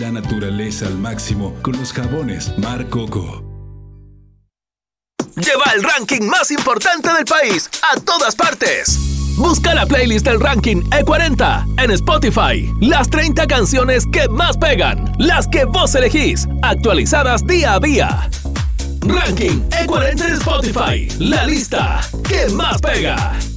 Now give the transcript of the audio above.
La naturaleza al máximo con los jabones Mar Coco. Lleva el ranking más importante del país a todas partes. Busca la playlist del ranking E40 en Spotify. Las 30 canciones que más pegan, las que vos elegís, actualizadas día a día. Ranking E40 en Spotify, la lista que más pega.